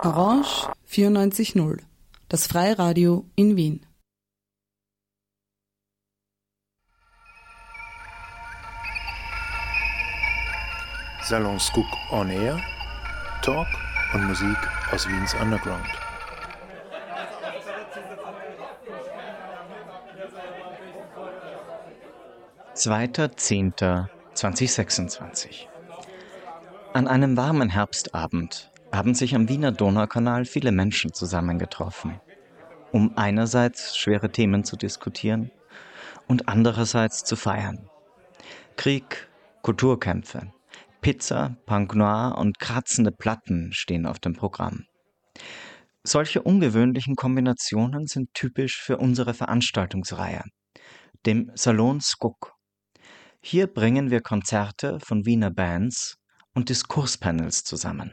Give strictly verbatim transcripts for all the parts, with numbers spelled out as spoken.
Orange vierundneunzig Komma null, das Freiradio in Wien. Salon Skouk on Air, Talk und Musik aus Wiens Underground. zweiter zehnter zweitausendsechsundzwanzig. An einem warmen Herbstabend haben sich am Wiener Donaukanal viele Menschen zusammengetroffen, um einerseits schwere Themen zu diskutieren und andererseits zu feiern. Krieg, Kulturkämpfe, Pizza, Punk Noir und kratzende Platten stehen auf dem Programm. Solche ungewöhnlichen Kombinationen sind typisch für unsere Veranstaltungsreihe, dem Salon Skouk. Hier bringen wir Konzerte von Wiener Bands und Diskurspanels zusammen.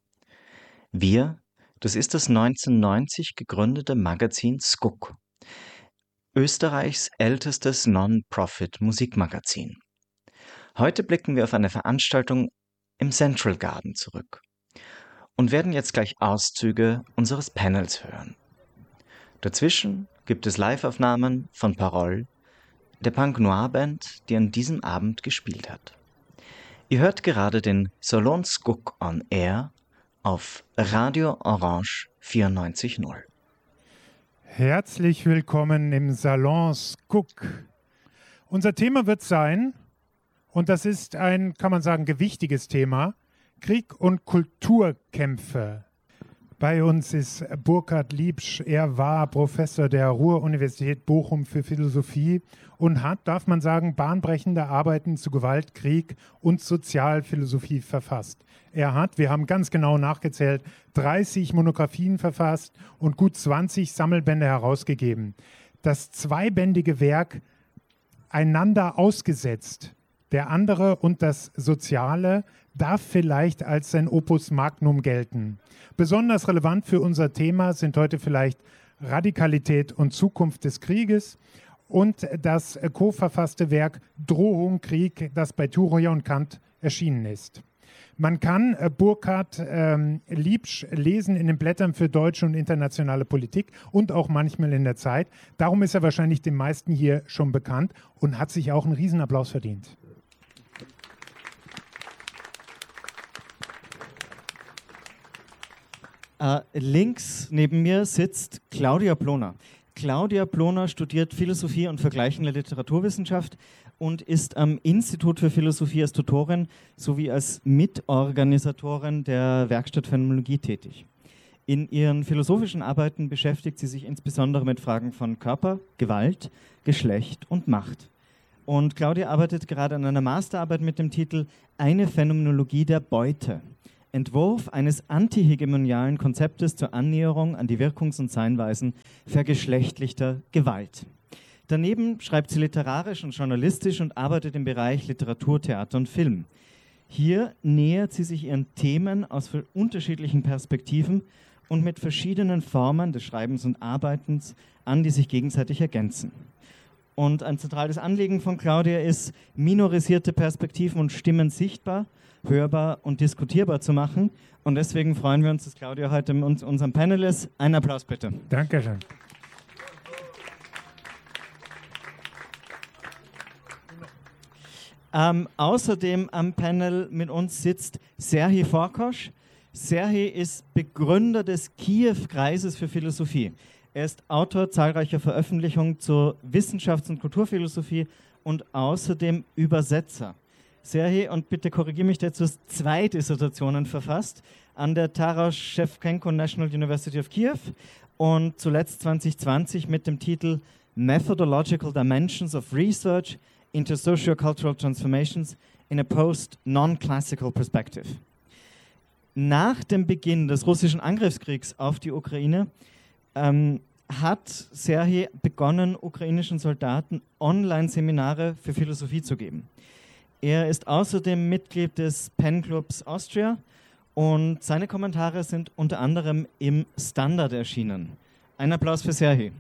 Wir, das ist das neunzehnhundertneunzig gegründete Magazin Skouk, Österreichs ältestes Non-Profit-Musikmagazin. Heute blicken wir auf eine Veranstaltung im Central Garden zurück und werden jetzt gleich Auszüge unseres Panels hören. Dazwischen gibt es Liveaufnahmen von Parole, der Punk-Noir-Band, die an diesem Abend gespielt hat. Ihr hört gerade den Salon Skouk on Air auf Radio Orange vierundneunzig Komma null. Herzlich willkommen im Salon Skouk. Unser Thema wird sein, und das ist ein, kann man sagen, gewichtiges Thema, Krieg und Kulturkämpfe. Bei uns ist Burkhard Liebsch. Er war Professor der Ruhr-Universität Bochum für Philosophie und hat, darf man sagen, bahnbrechende Arbeiten zu Gewalt, Krieg und Sozialphilosophie verfasst. Er hat, wir haben ganz genau nachgezählt, dreißig Monographien verfasst und gut zwanzig Sammelbände herausgegeben. Das zweibändige Werk Einander ausgesetzt, der andere und das Soziale, darf vielleicht als sein Opus Magnum gelten. Besonders relevant für unser Thema sind heute vielleicht Radikalität und Zukunft des Krieges und das co-verfasste Werk Drohung Krieg, das bei Thuroyer und Kant erschienen ist. Man kann äh, Burkhard ähm, Liebsch lesen in den Blättern für deutsche und internationale Politik und auch manchmal in der Zeit. Darum ist er wahrscheinlich den meisten hier schon bekannt und hat sich auch einen Riesenapplaus verdient. Uh, links neben mir sitzt Claudia Ploner. Claudia Ploner studiert Philosophie und vergleichende Literaturwissenschaft und ist am Institut für Philosophie als Tutorin sowie als Mitorganisatorin der Werkstatt Phänomenologie tätig. In ihren philosophischen Arbeiten beschäftigt sie sich insbesondere mit Fragen von Körper, Gewalt, Geschlecht und Macht. Und Claudia arbeitet gerade an einer Masterarbeit mit dem Titel Eine Phänomenologie der Beute. Entwurf eines antihegemonialen Konzeptes zur Annäherung an die Wirkungs- und Seinweisen vergeschlechtlichter Gewalt. Daneben schreibt sie literarisch und journalistisch und arbeitet im Bereich Literatur, Theater und Film. Hier nähert sie sich ihren Themen aus unterschiedlichen Perspektiven und mit verschiedenen Formen des Schreibens und Arbeitens an, die sich gegenseitig ergänzen. Und ein zentrales Anliegen von Claudia ist, minorisierte Perspektiven und Stimmen sichtbar, hörbar und diskutierbar zu machen. Und deswegen freuen wir uns, dass Claudia heute in unserem Panel ist. Einen Applaus bitte. Dankeschön. Ähm, außerdem am Panel mit uns sitzt Serhii Forkosh. Serhii ist Begründer des Kiew-Kreises für Philosophie. Er ist Autor zahlreicher Veröffentlichungen zur Wissenschafts- und Kulturphilosophie und außerdem Übersetzer. Serhii, und bitte korrigiere mich dazu, zwei Dissertationen verfasst an der Taras Shevchenko National University of Kiew und zuletzt zwanzig zwanzig mit dem Titel Methodological Dimensions of Research into Socio-Cultural Transformations in a Post-Non-Classical Perspective. Nach dem Beginn des russischen Angriffskriegs auf die Ukraine ähm, hat Serhii begonnen, ukrainischen Soldaten Online-Seminare für Philosophie zu geben. Er ist außerdem Mitglied des Pen Clubs Austria und seine Kommentare sind unter anderem im Standard erschienen. Ein Applaus für Serhii.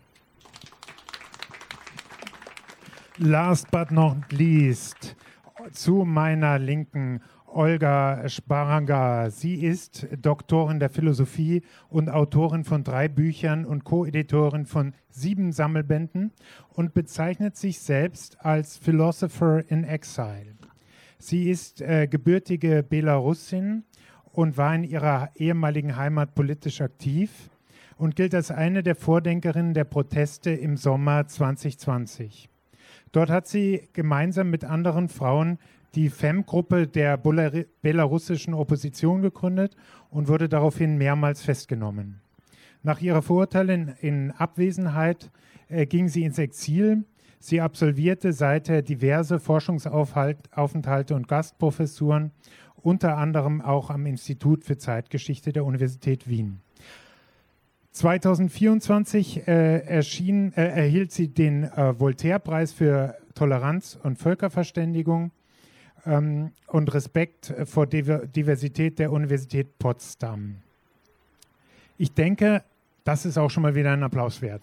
Last but not least, zu meiner Linken Olga Sbaranga. Sie ist Doktorin der Philosophie und Autorin von drei Büchern und Co-Editorin von sieben Sammelbänden und bezeichnet sich selbst als Philosopher in Exile. Sie ist äh, gebürtige Belarusin und war in ihrer ehemaligen Heimat politisch aktiv und gilt als eine der Vordenkerinnen der Proteste im Sommer zwanzig zwanzig. Dort hat sie gemeinsam mit anderen Frauen die F E M-Gruppe der belarussischen Opposition gegründet und wurde daraufhin mehrmals festgenommen. Nach ihrer Verurteilung in Abwesenheit äh, ging sie ins Exil. Sie absolvierte seither diverse Forschungsaufenthalte und Gastprofessuren, unter anderem auch am Institut für Zeitgeschichte der Universität Wien. zweitausendvierundzwanzig äh, erschien, äh, erhielt sie den äh, Voltaire-Preis für Toleranz und Völkerverständigung ähm, und Respekt vor Diver- Diversität der Universität Potsdam. Ich denke, das ist auch schon mal wieder ein Applaus wert.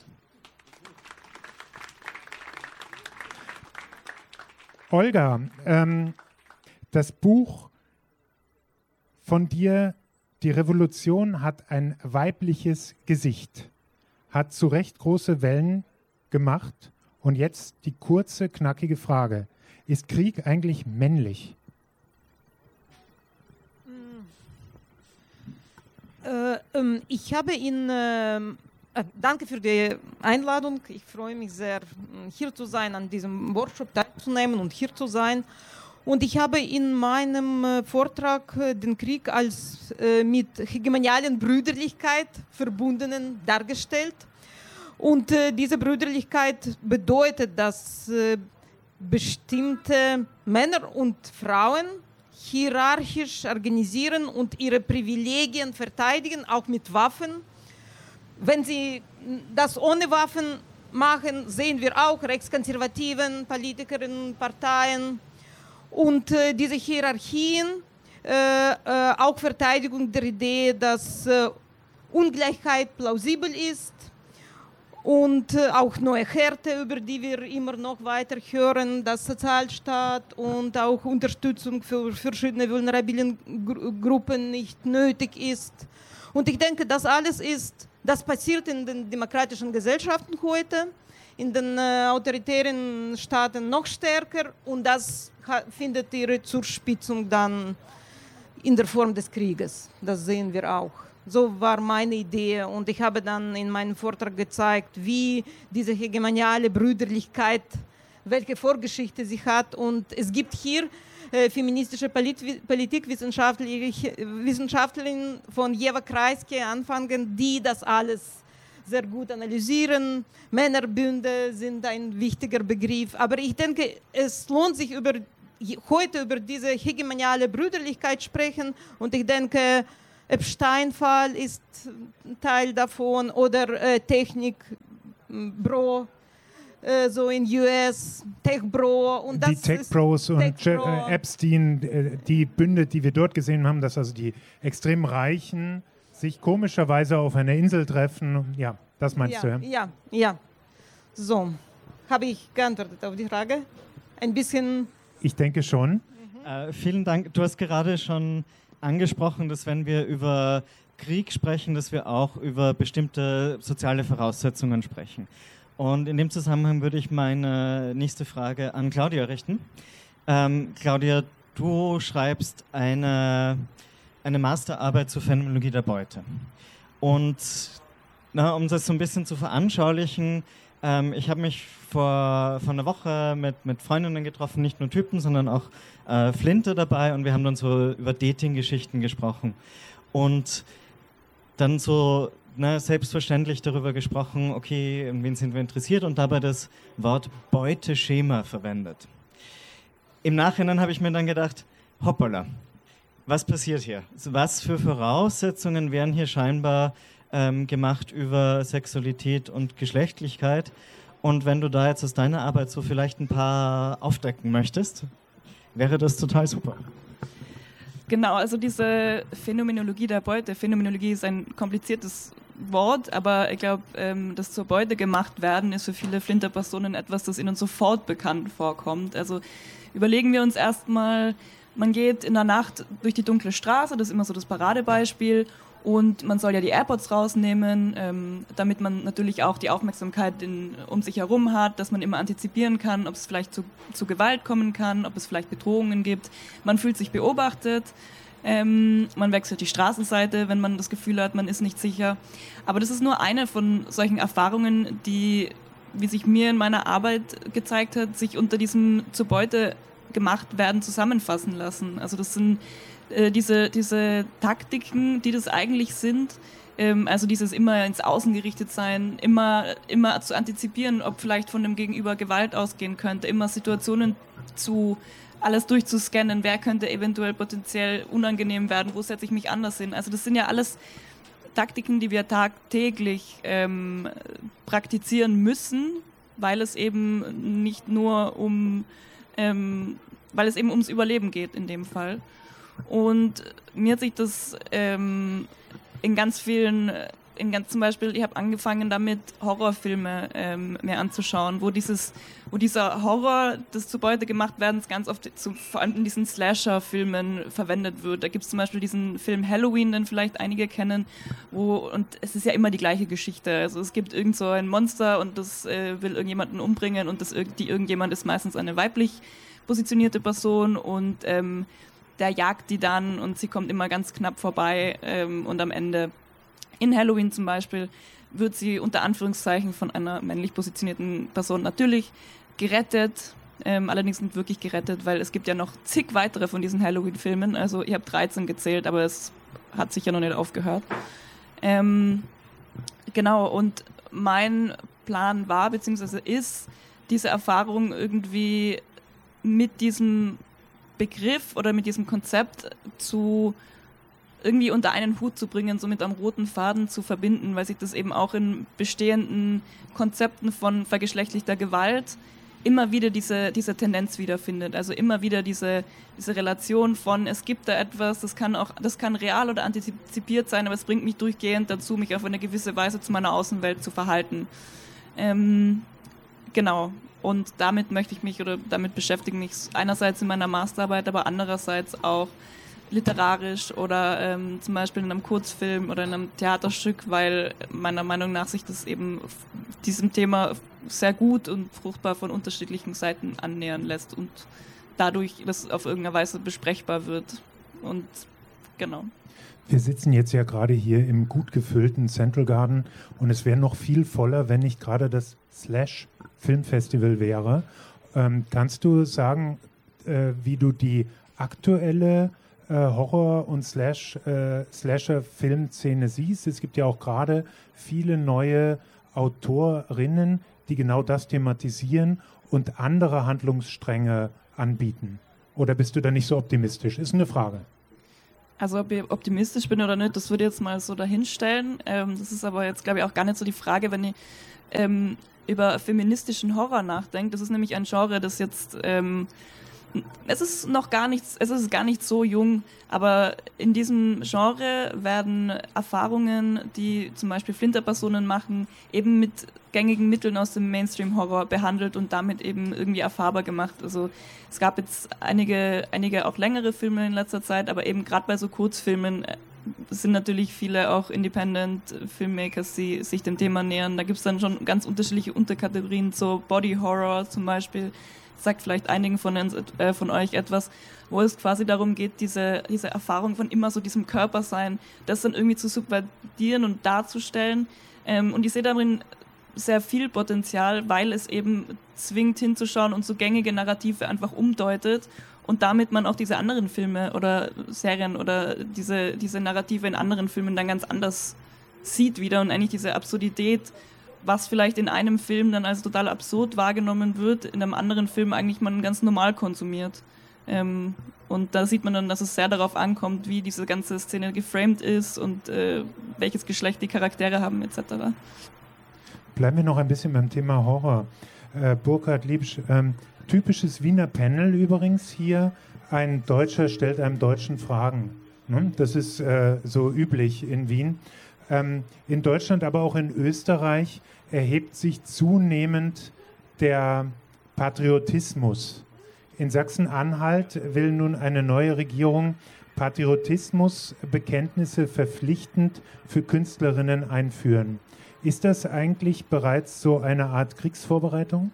Olga, ähm, das Buch von dir, Die Revolution hat ein weibliches Gesicht, hat zu Recht große Wellen gemacht. Und jetzt die kurze, knackige Frage. Ist Krieg eigentlich männlich? Äh, ähm, ich habe ihn, äh, äh, danke für die Einladung. Ich freue mich sehr, hier zu sein, an diesem Workshop teilzunehmen und hier zu sein. Und ich habe in meinem äh, Vortrag äh, den Krieg als äh, mit hegemonialen Brüderlichkeit verbundenen dargestellt. Und äh, diese Brüderlichkeit bedeutet, dass äh, bestimmte Männer und Frauen hierarchisch organisieren und ihre Privilegien verteidigen, auch mit Waffen. Wenn sie das ohne Waffen machen, sehen wir auch rechtskonservativen Politikerinnen, Parteien und äh, diese Hierarchien, äh, äh, auch Verteidigung der Idee, dass äh, Ungleichheit plausibel ist. Und äh, auch neue Härte, über die wir immer noch weiter hören, dass Sozialstaat und auch Unterstützung für verschiedene vulnerablen Gru- Gruppen nicht nötig ist. Und ich denke, das alles ist, das passiert in den demokratischen Gesellschaften heute, in den äh, autoritären Staaten noch stärker und das ha- findet ihre Zuspitzung dann in der Form des Krieges. Das sehen wir auch. So war meine Idee und ich habe dann in meinem Vortrag gezeigt, wie diese hegemoniale Brüderlichkeit, welche Vorgeschichte sie hat. Und es gibt hier äh, feministische Polit- Politikwissenschaftlerinnen von Eva Kreisky anfangen, die das alles sehr gut analysieren. Männerbünde sind ein wichtiger Begriff. Aber ich denke, es lohnt sich über, heute über diese hegemoniale Brüderlichkeit sprechen und ich denke, Epstein-Fall ist Teil davon oder äh, Technik, Bro, äh, so in U S, Tech-Bro. Und das die Tech-Bros und Tech-Bro. Je- Epstein, äh, die Bünde, die wir dort gesehen haben, dass also die extrem Reichen sich komischerweise auf einer Insel treffen. Ja, das meinst ja, du, ja? Ja, ja. So, habe ich geantwortet auf die Frage? Ein bisschen. Ich denke schon. Äh, vielen Dank. Du hast gerade schon angesprochen, dass wenn wir über Krieg sprechen, dass wir auch über bestimmte soziale Voraussetzungen sprechen. Und in dem Zusammenhang würde ich meine nächste Frage an Claudia richten. Ähm, Claudia, du schreibst eine, eine Masterarbeit zur Phänomenologie der Beute. Und na, um das so ein bisschen zu veranschaulichen, ähm, ich habe mich vor, vor einer Woche mit, mit Freundinnen getroffen, nicht nur Typen, sondern auch äh, Flinte dabei und wir haben dann so über Dating-Geschichten gesprochen und dann so ne, selbstverständlich darüber gesprochen, okay, in wen sind wir interessiert und dabei das Wort Beuteschema verwendet. Im Nachhinein habe ich mir dann gedacht, hoppala, was passiert hier? Was für Voraussetzungen werden hier scheinbar ähm, gemacht über Sexualität und Geschlechtlichkeit? Und wenn du da jetzt aus deiner Arbeit so vielleicht ein paar aufdecken möchtest, wäre das total super. Genau, also diese Phänomenologie der Beute. Phänomenologie ist ein kompliziertes Wort, aber ich glaube, ähm, das zur Beute gemacht werden ist für viele Flinterpersonen etwas, das ihnen sofort bekannt vorkommt. Also überlegen wir uns erstmal, man geht in der Nacht durch die dunkle Straße, das ist immer so das Paradebeispiel, und man soll ja die AirPods rausnehmen, ähm, damit man natürlich auch die Aufmerksamkeit in, um sich herum hat, dass man immer antizipieren kann, ob es vielleicht zu, zu Gewalt kommen kann, ob es vielleicht Bedrohungen gibt. Man fühlt sich beobachtet, ähm, man wechselt die Straßenseite, wenn man das Gefühl hat, man ist nicht sicher. Aber das ist nur eine von solchen Erfahrungen, die, wie sich mir in meiner Arbeit gezeigt hat, sich unter diesem zu Beute gemacht werden zusammenfassen lassen. Also das sind äh, diese, diese Taktiken, die das eigentlich sind, ähm, also dieses immer ins Außen gerichtet sein, immer, immer zu antizipieren, ob vielleicht von dem Gegenüber Gewalt ausgehen könnte, immer Situationen zu alles durchzuscannen, wer könnte eventuell potenziell unangenehm werden, wo setze ich mich anders hin. Also das sind ja alles Taktiken, die wir tagtäglich ähm, praktizieren müssen, weil es eben nicht nur um Ähm, weil es eben ums Überleben geht in dem Fall. Und mir hat sich das ähm, in ganz vielen, in ganz zum Beispiel, ich habe angefangen damit, Horrorfilme ähm, mir anzuschauen, wo dieses, wo dieser Horror des zu Beute gemacht werdens ganz oft, zu, vor allem in diesen Slasher-Filmen verwendet wird. Da gibt es zum Beispiel diesen Film Halloween, den vielleicht einige kennen, wo, und es ist ja immer die gleiche Geschichte. Also es gibt irgend so ein Monster und das äh, will irgendjemanden umbringen, und das, die irgendjemand ist meistens eine weiblich positionierte Person, und ähm, der jagt die dann, und sie kommt immer ganz knapp vorbei, ähm, und am Ende, in Halloween zum Beispiel, wird sie unter Anführungszeichen von einer männlich positionierten Person natürlich gerettet, ähm, allerdings nicht wirklich gerettet, weil es gibt ja noch zig weitere von diesen Halloween-Filmen, also ich habe dreizehn gezählt, aber es hat sicher noch nicht aufgehört. Ähm, genau, und mein Plan war, beziehungsweise ist, diese Erfahrung irgendwie mit diesem Begriff oder mit diesem Konzept zu irgendwie unter einen Hut zu bringen, so mit einem roten Faden zu verbinden, weil sich das eben auch in bestehenden Konzepten von vergeschlechtlichter Gewalt immer wieder diese, diese Tendenz wiederfindet. Also immer wieder diese, diese Relation von, es gibt da etwas, das kann auch, das kann real oder antizipiert sein, aber es bringt mich durchgehend dazu, mich auf eine gewisse Weise zu meiner Außenwelt zu verhalten. Ähm, genau. Und damit möchte ich mich, oder damit beschäftige ich mich einerseits in meiner Masterarbeit, aber andererseits auch literarisch oder ähm, zum Beispiel in einem Kurzfilm oder in einem Theaterstück, weil meiner Meinung nach sich das eben diesem Thema sehr gut und fruchtbar von unterschiedlichen Seiten annähern lässt und dadurch das auf irgendeine Weise besprechbar wird. Und genau. Wir sitzen jetzt ja gerade hier im gut gefüllten Central Garden, und es wäre noch viel voller, wenn nicht gerade das Slash Filmfestival wäre. Ähm, kannst du sagen, äh, wie du die aktuelle äh, Horror- und Slash, äh, Slasher-Filmszene siehst? Es gibt ja auch gerade viele neue Autorinnen, die genau das thematisieren und andere Handlungsstränge anbieten. Oder bist du da nicht so optimistisch? Ist eine Frage. Also ob ich optimistisch bin oder nicht, das würde ich jetzt mal so dahinstellen. Ähm, das ist aber jetzt, glaube ich, auch gar nicht so die Frage, wenn ich ähm, über feministischen Horror nachdenke. Das ist nämlich ein Genre, das jetzt, ähm, es ist noch gar nichts, es ist gar nicht so jung, aber in diesem Genre werden Erfahrungen, die zum Beispiel Flinterpersonen machen, eben mit gängigen Mitteln aus dem Mainstream-Horror behandelt und damit eben irgendwie erfahrbar gemacht. Also es gab jetzt einige, einige auch längere Filme in letzter Zeit, aber eben gerade bei so Kurzfilmen sind natürlich viele auch Independent-Filmmakers, die sich dem Thema nähern. Da gibt es dann schon ganz unterschiedliche Unterkategorien, so Body Horror zum Beispiel, sagt vielleicht einigen von, äh, von euch etwas, wo es quasi darum geht, diese, diese Erfahrung von immer so diesem Körpersein, das dann irgendwie zu subvertieren und darzustellen. Ähm, und ich sehe darin sehr viel Potenzial, weil es eben zwingt hinzuschauen und so gängige Narrative einfach umdeutet und damit man auch diese anderen Filme oder Serien oder diese, diese Narrative in anderen Filmen dann ganz anders sieht wieder und eigentlich diese Absurdität, was vielleicht in einem Film dann als total absurd wahrgenommen wird, in einem anderen Film eigentlich man ganz normal konsumiert. Ähm, und da sieht man dann, dass es sehr darauf ankommt, wie diese ganze Szene geframed ist und äh, welches Geschlecht die Charaktere haben et cetera. Bleiben wir noch ein bisschen beim Thema Horror. Äh, Burkhard Liebsch, ähm, typisches Wiener Panel übrigens hier. Ein Deutscher stellt einem Deutschen Fragen. Ne? Das ist äh, so üblich in Wien. Ähm, in Deutschland, aber auch in Österreich erhebt sich zunehmend der Patriotismus In Sachsen-Anhalt will nun eine neue Regierung Patriotismusbekenntnisse verpflichtend für Künstlerinnen einführen. Ist das eigentlich bereits so eine Art Kriegsvorbereitung?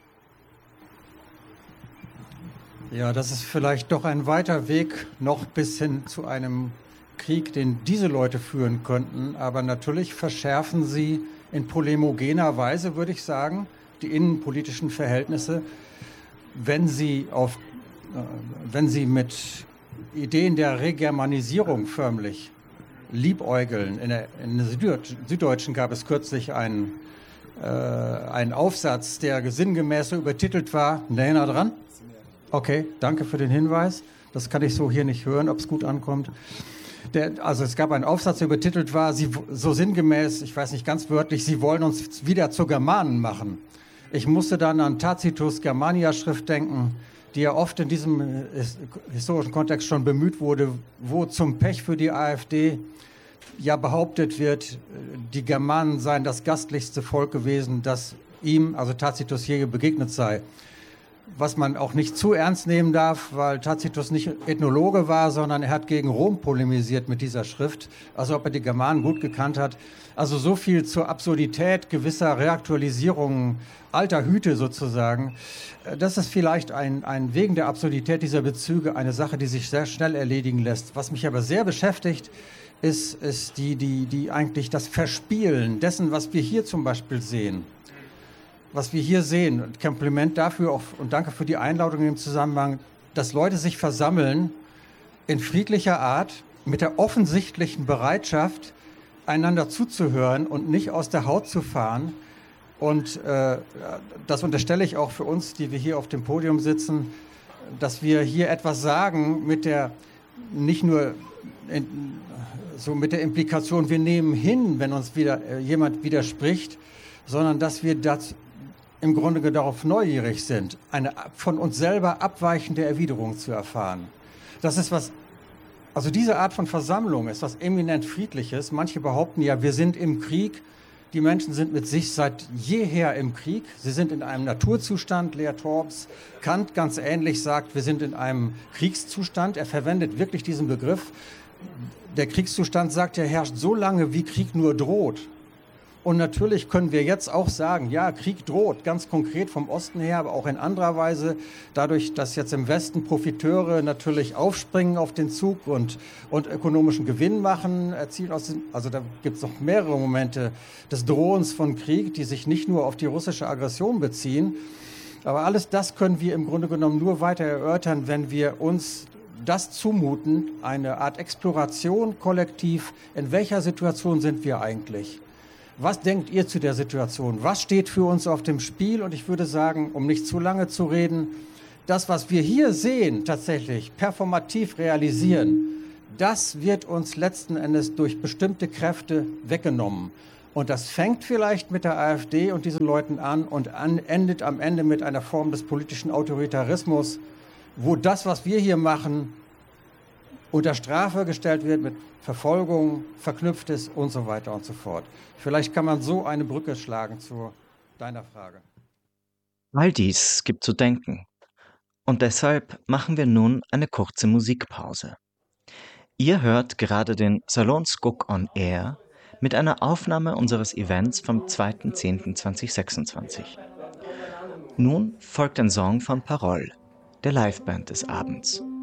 Ja, das ist vielleicht doch ein weiter Weg noch bis hin zu einem Krieg, den diese Leute führen könnten. Aber natürlich verschärfen sie in polemogener Weise, würde ich sagen, die innenpolitischen Verhältnisse, wenn sie, auf, äh, wenn sie mit Ideen der Regermanisierung förmlich liebäugeln. In der, in der Süddeutschen gab es kürzlich einen, äh, einen Aufsatz, der sinngemäß so übertitelt war. Näher dran? Okay, danke für den Hinweis. Das kann ich so hier nicht hören, ob es gut ankommt. Der, also es gab einen Aufsatz, der übertitelt war, sie, so sinngemäß, ich weiß nicht ganz wörtlich, sie wollen uns wieder zu Germanen machen. Ich musste dann an Tacitus' Germania-Schrift denken, die ja oft in diesem historischen Kontext schon bemüht wurde, wo zum Pech für die AfD ja behauptet wird, die Germanen seien das gastlichste Volk gewesen, das ihm, also Tacitus, je begegnet sei. Was man auch nicht zu ernst nehmen darf, weil Tacitus nicht Ethnologe war, sondern er hat gegen Rom polemisiert mit dieser Schrift, also ob er die Germanen gut gekannt hat. Also so viel zur Absurdität gewisser Reaktualisierungen alter Hüte sozusagen. Das ist vielleicht ein, ein wegen der Absurdität dieser Bezüge eine Sache, die sich sehr schnell erledigen lässt. Was mich aber sehr beschäftigt, ist, ist die, die, die eigentlich das Verspielen dessen, was wir hier zum Beispiel sehen. Was wir hier sehen, und Kompliment dafür auch, und danke für die Einladung im Zusammenhang, dass Leute sich versammeln in friedlicher Art mit der offensichtlichen Bereitschaft, einander zuzuhören und nicht aus der Haut zu fahren. Und äh, das unterstelle ich auch für uns, die wir hier auf dem Podium sitzen, dass wir hier etwas sagen mit der, nicht nur in, so mit der Implikation, wir nehmen hin, wenn uns wieder äh, jemand widerspricht, sondern dass wir das im Grunde darauf neugierig sind, eine von uns selber abweichende Erwiderung zu erfahren. Das ist was, also diese Art von Versammlung ist was eminent Friedliches. Manche behaupten ja, wir sind im Krieg. Die Menschen sind mit sich seit jeher im Krieg. Sie sind in einem Naturzustand. Lea Torps, Kant ganz ähnlich sagt, wir sind in einem Kriegszustand. Er verwendet wirklich diesen Begriff. Der Kriegszustand, sagt er, herrscht so lange, wie Krieg nur droht. Und natürlich können wir jetzt auch sagen, ja, Krieg droht, ganz konkret vom Osten her, aber auch in anderer Weise, dadurch, dass jetzt im Westen Profiteure natürlich aufspringen auf den Zug und, und ökonomischen Gewinn machen, erzielen aus den, also da gibt es noch mehrere Momente des Drohens von Krieg, die sich nicht nur auf die russische Aggression beziehen. Aber alles das können wir im Grunde genommen nur weiter erörtern, wenn wir uns das zumuten, eine Art Exploration kollektiv, in welcher Situation sind wir eigentlich? Was denkt ihr zu der Situation? Was steht für uns auf dem Spiel? Und ich würde sagen, um nicht zu lange zu reden, das, was wir hier sehen, tatsächlich performativ realisieren, das wird uns letzten Endes durch bestimmte Kräfte weggenommen. Und das fängt vielleicht mit der AfD und diesen Leuten an und an, endet am Ende mit einer Form des politischen Autoritarismus, wo das, was wir hier machen, unter Strafe gestellt wird, mit Verfolgung verknüpft ist und so weiter und so fort. Vielleicht kann man so eine Brücke schlagen zu deiner Frage. All dies gibt zu denken. Und deshalb machen wir nun eine kurze Musikpause. Ihr hört gerade den Salon Skook on Air mit einer Aufnahme unseres Events vom zweiter zehnter zweitausendsechsundzwanzig. Nun folgt ein Song von Parole, der Liveband des Abends.